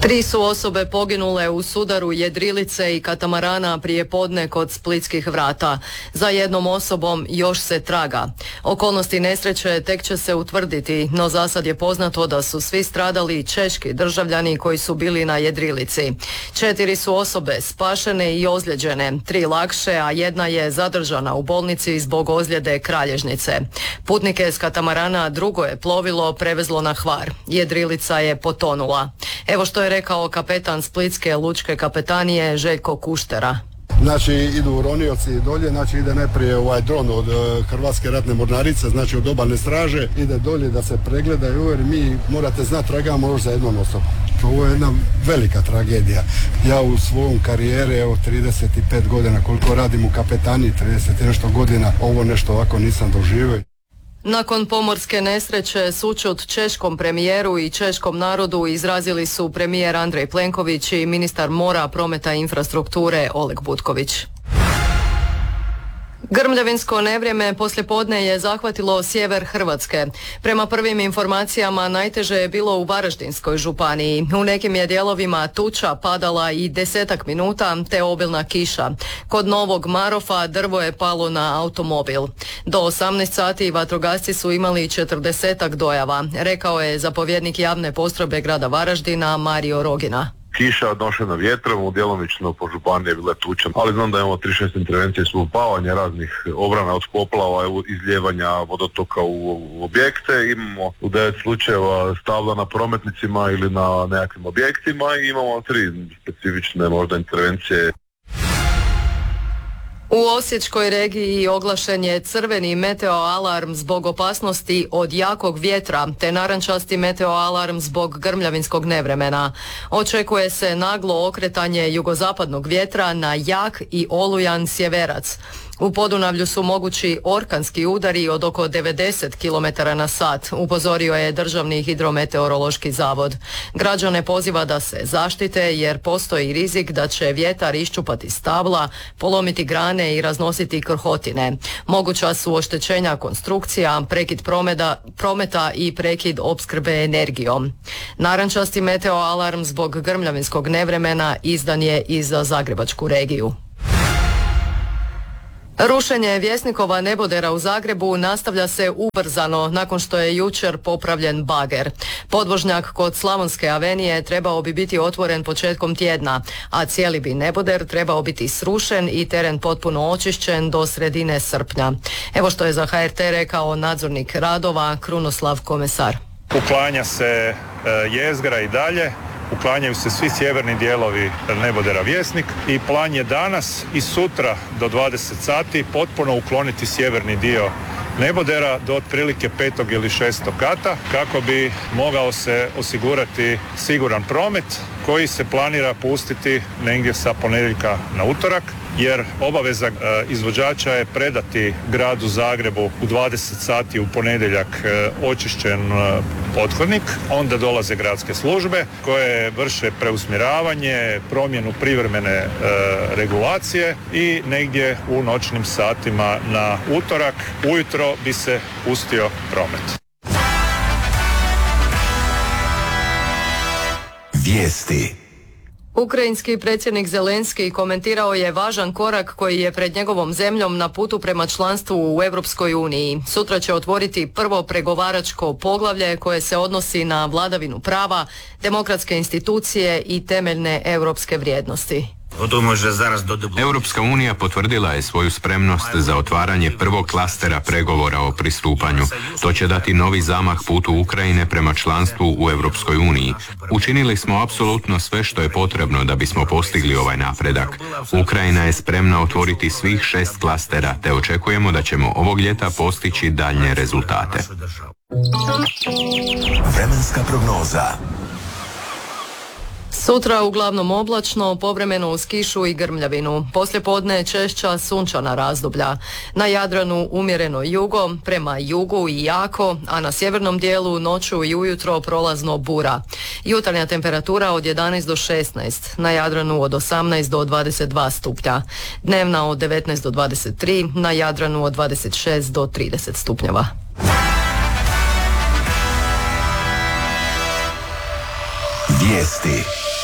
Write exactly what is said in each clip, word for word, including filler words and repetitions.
Tri su osobe poginule u sudaru jedrilice i katamarana prije podne kod Splitskih vrata. Za jednom osobom još se traga. Okolnosti nesreće tek će se utvrditi, no zasad je poznato da su svi stradali češki državljani koji su bili na jedrilici. Četiri su osobe spašene i ozlijeđene, tri lakše, a jedna je zadržana u bolnici zbog ozljede kralježnice. Putnike s katamarana drugo je plovilo prevezlo na Hvar. Jedrilica je potonula. Evo što je rekao kapetan Splitske lučke kapetanije Željko Kuštera. Znači idu u ronioci dolje, znači ide najprije ovaj dron od uh, Hrvatske ratne mornarice, znači od obalne straže, ide dolje da se pregledaju jer mi morate znati tragamo još za jednom osobom. Ovo je jedna velika tragedija. Ja u svom karijeri, evo trideset pet godina koliko radim u kapetaniji, trideset nešto godina, ovo nešto ovako nisam doživio. Nakon pomorske nesreće sućut češkom premijeru i češkom narodu izrazili su premijer Andrej Plenković i ministar mora, prometa i infrastrukture Oleg Butković. Grmljavinsko nevrijeme poslijepodne je zahvatilo sjever Hrvatske. Prema prvim informacijama najteže je bilo u Varaždinskoj županiji. U nekim je dijelovima tuča padala i desetak minuta te obilna kiša. Kod Novog Marofa drvo je palo na automobil. Do osamnaest sati vatrogasci su imali četrdesetak dojava, rekao je zapovjednik javne postrojbe grada Varaždina Mario Rogina. Kiša odnošena vjetrom, djelomično po županiji je bila tuča, ali znam da imamo tri šest intervencije su upavanja raznih obrana od poplava, izljevanja vodotoka u objekte. Imamo u devet slučajeva stavlja na prometnicima ili na nekakvim objektima i imamo tri specifične možda intervencije. U Osječkoj regiji oglašen je crveni meteo alarm zbog opasnosti od jakog vjetra te narančasti meteo alarm zbog grmljavinskog nevremena. Očekuje se naglo okretanje jugozapadnog vjetra na jak i olujan sjeverac. U Podunavlju su mogući orkanski udari od oko devedeset kilometara na sat, upozorio je Državni hidrometeorološki zavod. Građane poziva da se zaštite jer postoji rizik da će vjetar iščupati stabla, polomiti grane i raznositi krhotine. Moguća su oštećenja konstrukcija, prekid prometa, prometa i prekid opskrbe energijom. Narančasti meteo alarm zbog grmljavinskog nevremena izdan je i za Zagrebačku regiju. Rušenje Vjesnikova nebodera u Zagrebu nastavlja se ubrzano nakon što je jučer popravljen bager. Podvožnjak kod Slavonske avenije trebao bi biti otvoren početkom tjedna, a cijeli bi neboder trebao biti srušen i teren potpuno očišćen do sredine srpnja. Evo što je za H R T rekao nadzornik radova Krunoslav Komesar. Uklanja se e, jezgra i dalje. Uklanjaju se svi sjeverni dijelovi nebodera Vjesnik i plan je danas i sutra do dvadeset sati potpuno ukloniti sjeverni dio nebodera do otprilike petog ili šestog kata kako bi mogao se osigurati siguran promet koji se planira pustiti negdje sa ponedjeljka na utorak, jer obaveza e, izvođača je predati gradu Zagrebu u dvadeset sati u ponedjeljak e, očišćen e, pothodnik. Onda dolaze gradske službe koje vrše preusmjeravanje, promjenu privremene e, regulacije i negdje u noćnim satima na utorak ujutro bi se pustio promet. Vijesti. Ukrajinski predsjednik Zelenski komentirao je važan korak koji je pred njegovom zemljom na putu prema članstvu u Europskoj uniji. Sutra će otvoriti prvo pregovaračko poglavlje koje se odnosi na vladavinu prava, demokratske institucije i temeljne europske vrijednosti. Europska unija potvrdila je svoju spremnost za otvaranje prvog klastera pregovora o pristupanju. To će dati novi zamah putu Ukrajine prema članstvu u Europskoj uniji. Učinili smo apsolutno sve što je potrebno da bismo postigli ovaj napredak. Ukrajina je spremna otvoriti svih šest klastera, te očekujemo da ćemo ovog ljeta postići daljnje rezultate. Vremenska prognoza. Sutra uglavnom oblačno, povremeno uz kišu i grmljavinu. Poslijepodne češća sunčana razdoblja. Na Jadranu umjereno jugo, prema jugu i jako, a na sjevernom dijelu noću i ujutro prolazno bura. Jutarnja temperatura od jedanaest do šesnaest, na Jadranu od osamnaest do dvadeset dva stupnja. Dnevna od devetnaest do dvadeset tri, na Jadranu od dvadeset šest do trideset stupnjeva. Vijesti.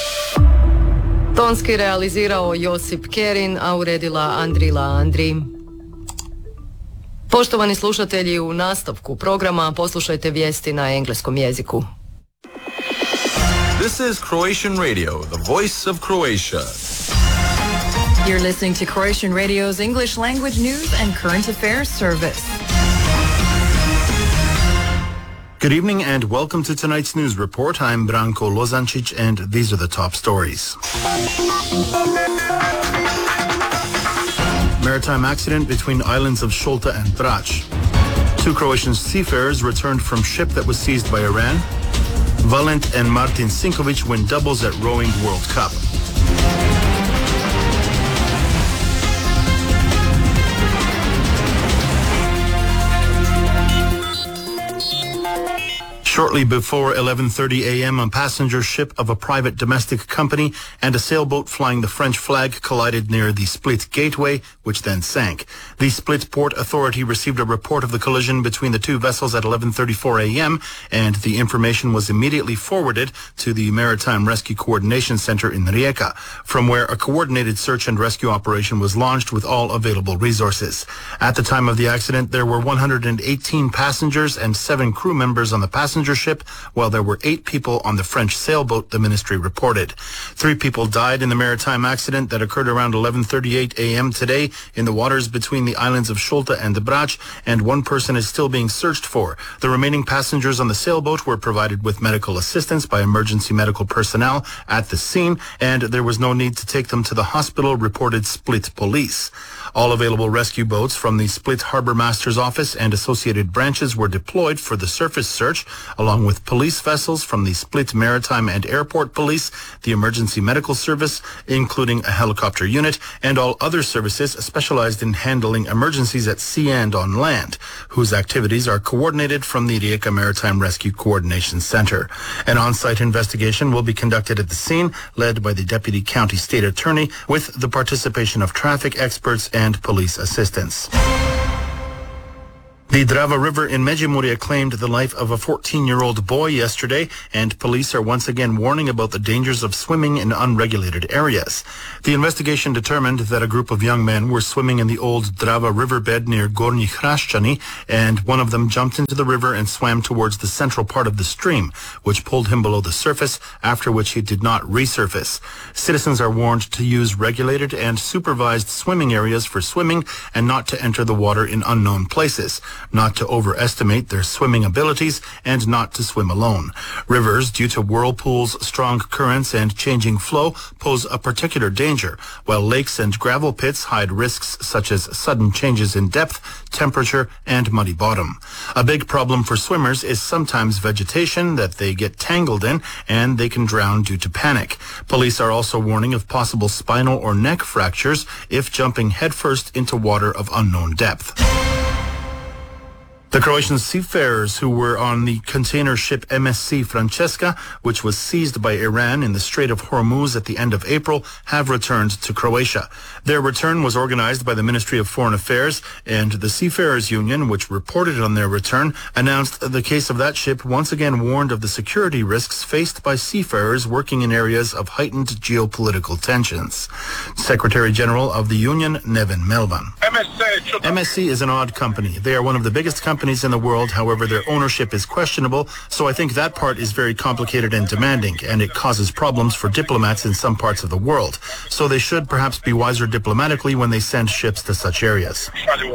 Tonski realizirao Josip Kerin, a uredila Andrila Andri. Poštovani slušatelji, u nastavku programa poslušajte vijesti na engleskom jeziku. This is Croatian Radio, the voice of Croatia. You're listening to Croatian Radio's English language news and current affairs service. Good evening and welcome to tonight's news report. I'm Branko Lozancic and these are the top stories. Maritime accident between islands of Šolta and Brač. Two Croatian seafarers returned from ship that was seized by Iran. Valent and Martin Sinkovic win doubles at Rowing World Cup. Shortly before eleven thirty a.m., a passenger ship of a private domestic company and a sailboat flying the French flag collided near the Split Gateway, which then sank. The Split Port Authority received a report of the collision between the two vessels at eleven thirty-four a.m., and the information was immediately forwarded to the Maritime Rescue Coordination Center in Rijeka, from where a coordinated search and rescue operation was launched with all available resources. At the time of the accident, there were one hundred eighteen passengers and seven crew members on the passenger ship, while there were eight people on the French sailboat, the ministry reported. Three people died in the maritime accident that occurred around eleven thirty-eight a.m. today in the waters between the islands of Šolta and Brač, and one person is still being searched for. The remaining passengers on the sailboat were provided with medical assistance by emergency medical personnel at the scene, and there was no need to take them to the hospital, reported Split Police. All available rescue boats from the Split Harbour Master's Office and associated branches were deployed for the surface search, along with police vessels from the Split Maritime and Airport Police, the Emergency Medical Service, including a helicopter unit, and all other services specialized in handling emergencies at sea and on land, whose activities are coordinated from the Rijeka Maritime Rescue Coordination Center. An on-site investigation will be conducted at the scene, led by the Deputy County State Attorney, with the participation of traffic experts and police assistance. The Drava River in Međimurje claimed the life of a fourteen-year-old boy yesterday, and police are once again warning about the dangers of swimming in unregulated areas. The investigation determined that a group of young men were swimming in the old Drava riverbed near Gornji Hraščani, and one of them jumped into the river and swam towards the central part of the stream, which pulled him below the surface, after which he did not resurface. Citizens are warned to use regulated and supervised swimming areas for swimming and not to enter the water in unknown places, not to overestimate their swimming abilities, and not to swim alone. Rivers, due to whirlpools, strong currents, and changing flow, pose a particular danger, while lakes and gravel pits hide risks such as sudden changes in depth, temperature, and muddy bottom. A big problem for swimmers is sometimes vegetation that they get tangled in, and they can drown due to panic. Police are also warning of possible spinal or neck fractures if jumping headfirst into water of unknown depth. The Croatian seafarers who were on the container ship M S C Francesca, which was seized by Iran in the Strait of Hormuz at the end of April, have returned to Croatia. Their return was organized by the Ministry of Foreign Affairs, and the Seafarers Union, which reported on their return, announced the case of that ship once again warned of the security risks faced by seafarers working in areas of heightened geopolitical tensions. Secretary General of the Union, Neven Melvan. M S C is an odd company. They are one of the biggest companies in the world. However, their ownership is questionable, so I think that part is very complicated and demanding, and it causes problems for diplomats in some parts of the world. So they should perhaps be wiser diplomatically when they send ships to such areas.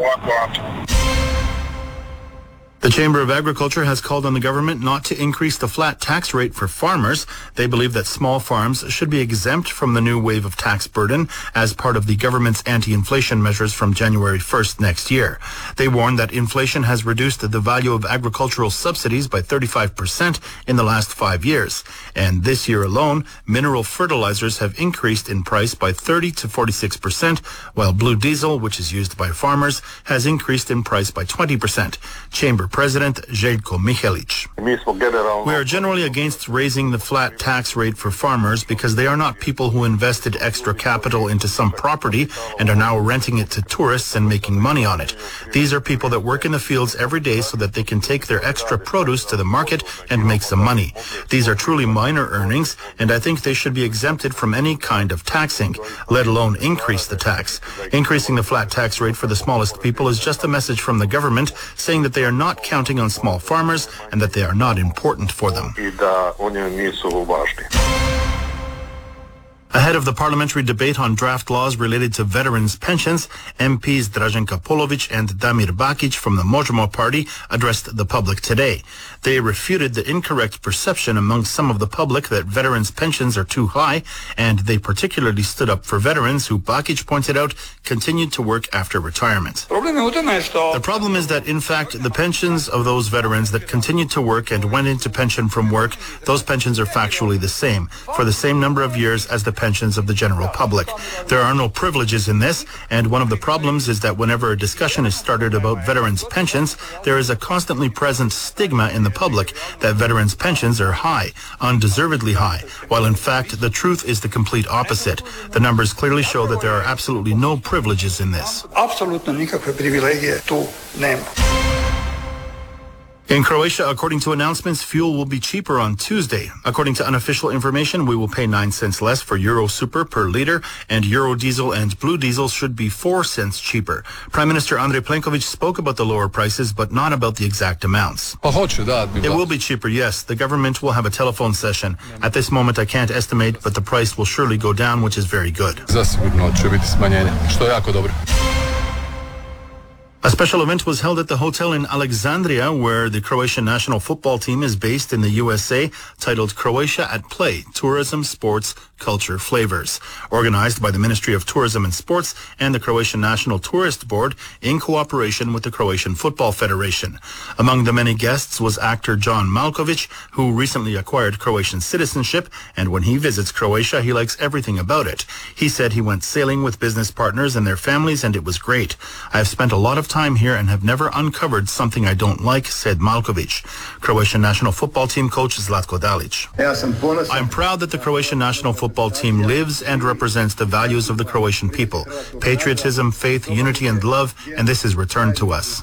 The Chamber of Agriculture has called on the government not to increase the flat tax rate for farmers. They believe that small farms should be exempt from the new wave of tax burden as part of the government's anti-inflation measures from January first next year. They warn that inflation has reduced the value of agricultural subsidies by thirty-five percent in the last five years. And this year alone, mineral fertilizers have increased in price by thirty to forty-six percent, while blue diesel, which is used by farmers, has increased in price by twenty percent. Chamber President Željko Mihelić. We are generally against raising the flat tax rate for farmers because they are not people who invested extra capital into some property and are now renting it to tourists and making money on it. These are people that work in the fields every day so that they can take their extra produce to the market and make some money. These are truly minor earnings, and I think they should be exempted from any kind of taxing, let alone increase the tax. Increasing the flat tax rate for the smallest people is just a message from the government saying that they are not counting on small farmers and that they are not important for them. Ahead of the parliamentary debate on draft laws related to veterans' pensions, M Ps Draženka Polović and Damir Bakić from the Možemo party addressed the public today. They refuted the incorrect perception among some of the public that veterans' pensions are too high, and they particularly stood up for veterans who, Bakić pointed out, continued to work after retirement. The problem is that, in fact, the pensions of those veterans that continued to work and went into pension from work, those pensions are factually the same, for the same number of years as the pensions of the general public. There are no privileges in this, and one of the problems is that whenever a discussion is started about veterans' pensions, there is a constantly present stigma in the public that veterans' pensions are high, undeservedly high, while in fact the truth is the complete opposite. The numbers clearly show that there are absolutely no privileges in this. Apsolutno nikakve privilegije tu nema. In Croatia, according to announcements, fuel will be cheaper on Tuesday. According to unofficial information, we will pay nine cents less for Euro Super per liter, and Euro Diesel and Blue Diesel should be four cents cheaper. Prime Minister Andrej Plenković spoke about the lower prices, but not about the exact amounts. It will be cheaper, yes. The government will have a telephone session. At this moment, I can't estimate, but the price will surely go down, which is very good. Zasigurno će biti smanjenje, što je jako dobro. A special event was held at the hotel in Alexandria, where the Croatian national football team is based in the U S A, titled Croatia at Play, Tourism, Sports, Culture, Flavors. Organized by the Ministry of Tourism and Sports and the Croatian National Tourist Board in cooperation with the Croatian Football Federation. Among the many guests was actor John Malkovich, who recently acquired Croatian citizenship, and when he visits Croatia, he likes everything about it. He said he went sailing with business partners and their families, and it was great. I have spent a lot of time here and have never uncovered something I don't like, said Malkovich. Croatian national football team coach Zlatko Dalić. I am proud that the Croatian national football team lives and represents the values of the Croatian people. Patriotism, faith, unity and love, and this is returned to us.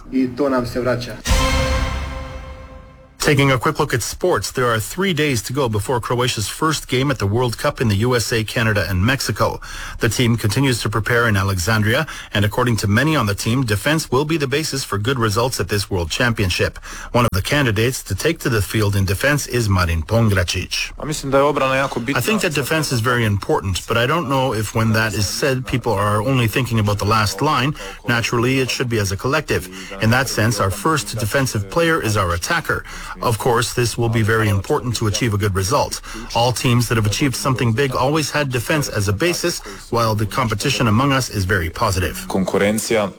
Taking a quick look at sports, there are three days to go before Croatia's first game at the World Cup in the U S A, Canada, and Mexico. The team continues to prepare in Alexandria, and according to many on the team, defense will be the basis for good results at this World Championship. One of the candidates to take to the field in defense is Marin Pongracic. I think that defense is very important, but I don't know if when that is said, people are only thinking about the last line. Naturally, it should be as a collective. In that sense, our first defensive player is our attacker. Of course, this will be very important to achieve a good result. All teams that have achieved something big always had defense as a basis, while the competition among us is very positive. Konkurencija